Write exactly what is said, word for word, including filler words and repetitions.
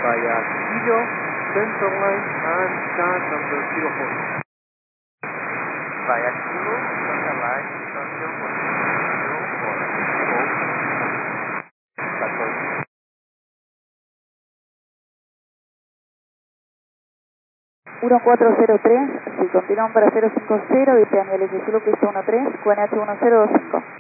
via Kilo, Central Line and car number zero four. Via Kilo, Central Line, estación zero four. uno cuatro cero tres, si continúan para cero cinco cero, dice Daniel S. Zulu, pista uno tres, Q N H uno cero dos cinco.